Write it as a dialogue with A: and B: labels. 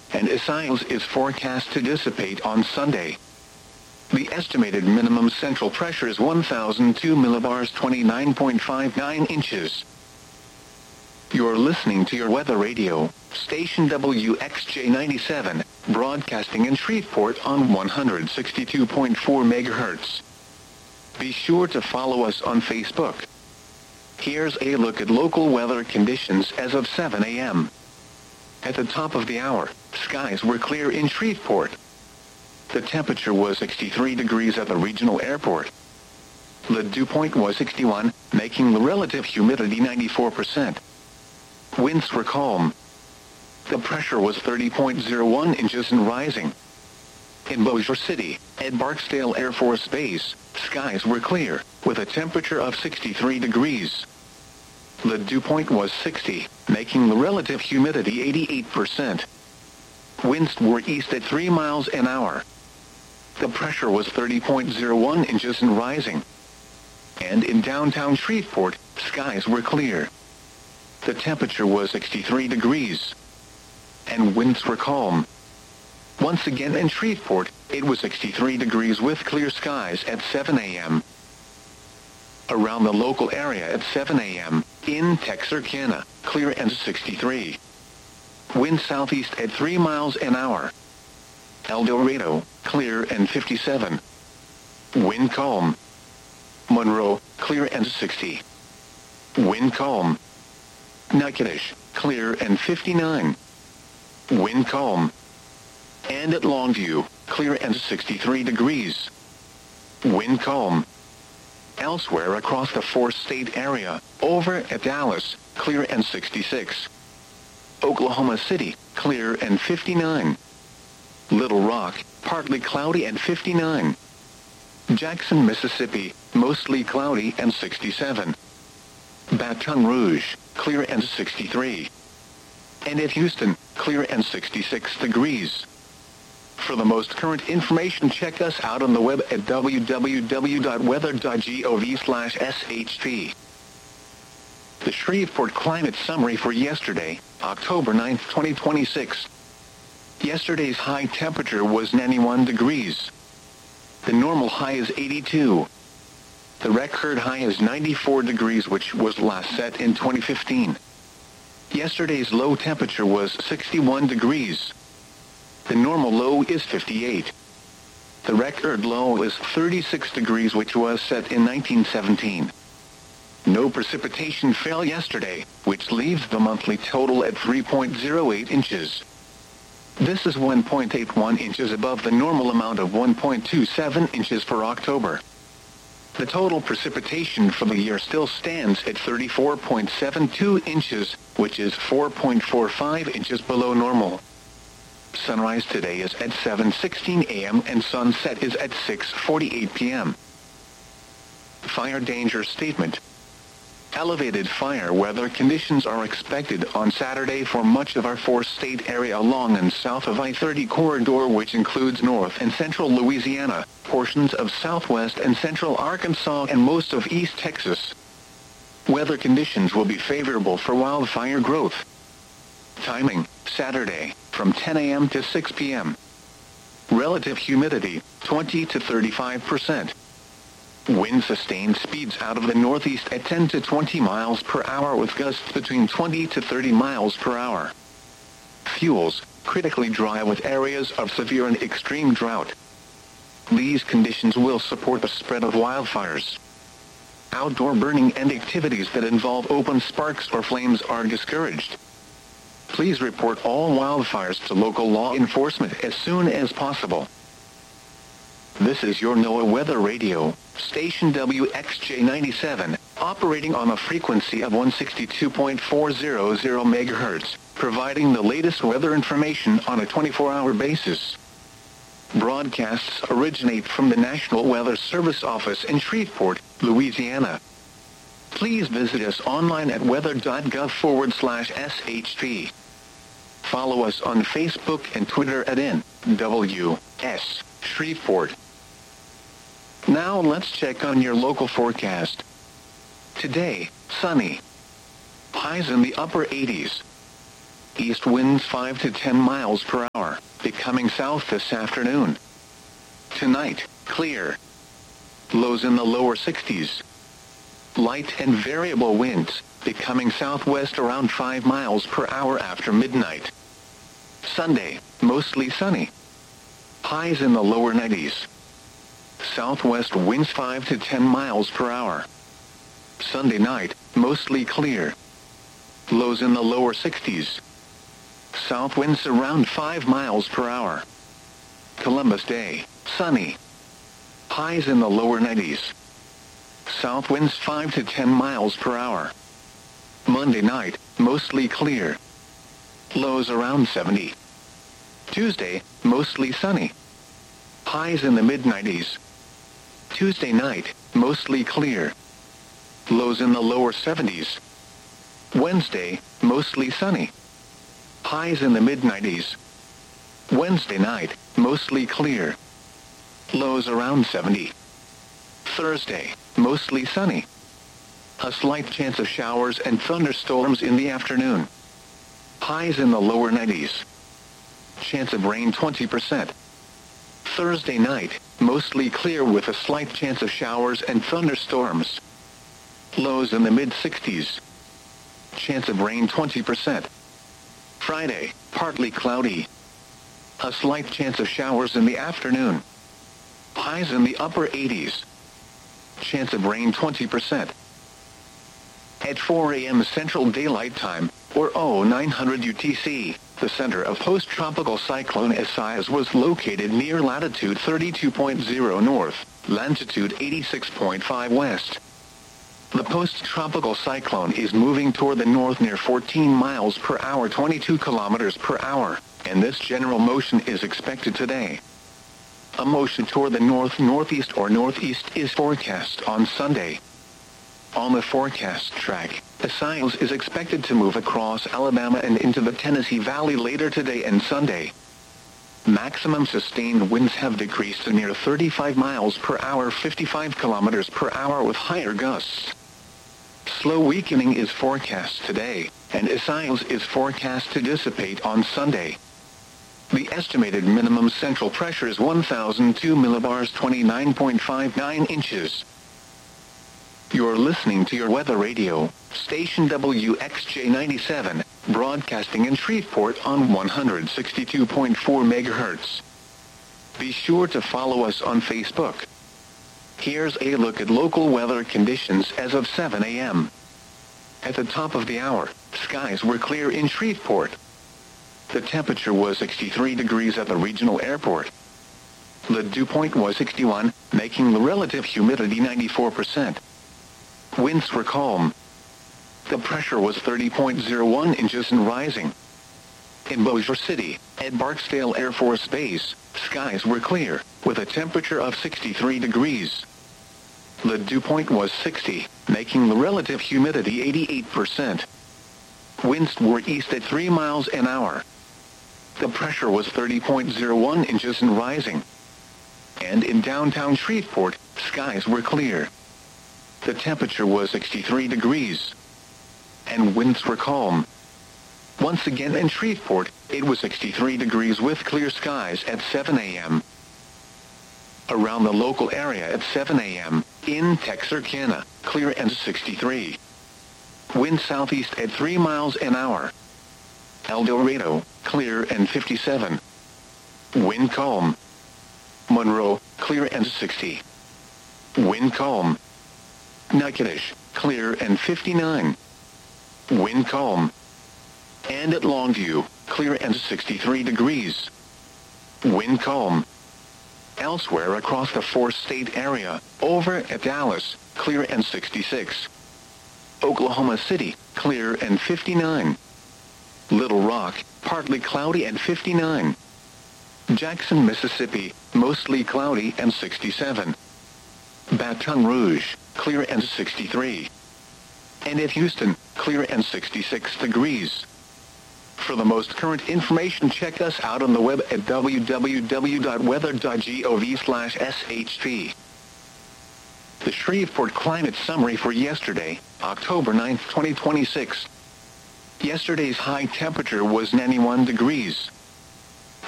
A: and Isaias is forecast to dissipate on Sunday. The estimated minimum central pressure is 1,002 millibars 29.59 inches. You're listening to your weather radio, station WXJ97, broadcasting in Shreveport on 162.4 MHz. Be sure to follow us on Facebook. Here's a look at local weather conditions as of 7 a.m. At the top of the hour, skies were clear in Shreveport. The temperature was 63 degrees at the regional airport. The dew point was 61, making the relative humidity 94%. Winds were calm. The pressure was 30.01 inches and rising. In Bossier City, at Barksdale Air Force Base, skies were clear, with a temperature of 63 degrees. The dew point was 60, making the relative humidity 88%. Winds were east at 3 miles an hour. The pressure was 30.01 inches and rising. And in downtown Shreveport, skies were clear. The temperature was 63 degrees. And winds were calm. Once again in Shreveport, it was 63 degrees with clear skies at 7 a.m. Around the local area at 7 a.m., in Texarkana, clear and 63. Wind southeast at 3 miles an hour. El Dorado, clear and 57. Wind calm. Monroe, clear and 60. Wind calm. Natchitoches, clear and 59. Wind calm. And at Longview, clear and 63 degrees. Wind calm. Elsewhere across the four-state area, over at Dallas, clear and 66. Oklahoma City, clear and 59. Little Rock, partly cloudy and 59. Jackson, Mississippi, mostly cloudy and 67. Baton Rouge, clear and 63. And at Houston, clear and 66 degrees. For the most current information, check us out on the web at www.weather.gov/SHP. The Shreveport Climate Summary for yesterday, October 9, 2026. Yesterday's high temperature was 91 degrees. The normal high is 82. The record high is 94 degrees, which was last set in 2015. Yesterday's low temperature was 61 degrees. The normal low is 58. The record low is 36 degrees, which was set in 1917. No precipitation fell yesterday, which leaves the monthly total at 3.08 inches. This is 1.81 inches above the normal amount of 1.27 inches for October. The total precipitation for the year still stands at 34.72 inches, which is 4.45 inches below normal. Sunrise today is at 7:16 a.m. and sunset is at 6:48 p.m. Fire danger statement. Elevated fire weather conditions are expected on Saturday for much of our four-state area along and south of I-30 corridor, which includes north and central Louisiana, portions of southwest and central Arkansas, and most of East Texas. Weather conditions will be favorable for wildfire growth. Timing, Saturday, from 10 a.m. to 6 p.m. Relative humidity, 20 to 35%. Wind sustained speeds out of the northeast at 10 to 20 miles per hour with gusts between 20 to 30 miles per hour. Fuels, critically dry with areas of severe and extreme drought. These conditions will support the spread of wildfires. Outdoor burning and activities that involve open sparks or flames are discouraged. Please report all wildfires to local law enforcement as soon as possible. This is your NOAA Weather Radio, station WXJ97, operating on a frequency of 162.400 MHz, providing the latest weather information on a 24-hour basis. Broadcasts originate from the National Weather Service office in Shreveport, Louisiana. Please visit us online at weather.gov/SHP. Follow us on Facebook and Twitter at NWS Shreveport. Now let's check on your local forecast. Today, sunny. Highs in the upper 80s. east winds 5 to 10 miles per hour, becoming south this afternoon. Tonight, clear. Lows in the lower 60s. Light and variable winds, becoming southwest around 5 miles per hour after midnight. Sunday, mostly sunny. Highs in the lower 90s. Southwest winds 5 to 10 miles per hour. Sunday night, mostly clear. Lows in the lower 60s. South winds around 5 miles per hour. Columbus Day, sunny. Highs in the lower 90s. South winds 5 to 10 miles per hour. Monday night, mostly clear. Lows around 70. Tuesday, mostly sunny. Highs in the mid-90s. Tuesday night, mostly clear. Lows in the lower 70s. Wednesday, mostly sunny. Highs in the mid-90s. Wednesday night, mostly clear. Lows around 70. Thursday, mostly sunny. A slight chance of showers and thunderstorms in the afternoon. Highs in the lower 90s. Chance of rain 20%. Thursday night, mostly clear with a slight chance of showers and thunderstorms. Lows in the mid-60s. Chance of rain 20%. Friday, partly cloudy. A slight chance of showers in the afternoon. Highs in the upper 80s. Chance of rain 20%. At 4 a.m. Central Daylight Time, or 0900 UTC, the center of post-tropical cyclone Isaias was located near latitude 32.0 north, longitude 86.5 west. The post-tropical cyclone is moving toward the north near 14 miles per hour 22 kilometers per hour, and this general motion is expected today. A motion toward the north-northeast or northeast is forecast on Sunday. On the forecast track, Isaias is expected to move across Alabama and into the Tennessee Valley later today and Sunday. Maximum sustained winds have decreased to near 35 miles per hour 55 kilometers per hour with higher gusts. Slow weakening is forecast today, and Isaias is forecast to dissipate on Sunday. The estimated minimum central pressure is 1,002 millibars 29.59 inches. You're listening to your weather radio, station WXJ97, broadcasting in Shreveport on 162.4 MHz. Be sure to follow us on Facebook. Here's a look at local weather conditions as of 7 a.m. At the top of the hour, skies were clear in Shreveport. The temperature was 63 degrees at the regional airport. The dew point was 61, making the relative humidity 94%. Winds were calm. The pressure was 30.01 inches and rising. In Bossier City, at Barksdale Air Force Base, skies were clear, with a temperature of 63 degrees. The dew point was 60, making the relative humidity 88%. Winds were east at 3 miles an hour. The pressure was 30.01 inches and rising. And in downtown Shreveport, skies were clear. The temperature was 63 degrees. And winds were calm. Once again in Shreveport, it was 63 degrees with clear skies at 7 a.m. Around the local area at 7 a.m., in Texarkana, clear and 63. Wind southeast at 3 miles an hour. El Dorado, clear and 57. Wind calm. Monroe, clear and 60. Wind calm. Natchitoches, clear and 59. Wind calm. And at Longview, clear and 63 degrees. Wind calm. Elsewhere across the four-state area, over at Dallas, clear and 66. Oklahoma City, clear and 59. Little Rock, partly cloudy and 59. Jackson, Mississippi, mostly cloudy and 67. Baton Rouge, clear and 63. And at Houston, clear and 66 degrees. For the most current information, check us out on the web at www.weather.gov/SHP. The Shreveport Climate Summary for yesterday, October 9, 2026. Yesterday's high temperature was 91 degrees.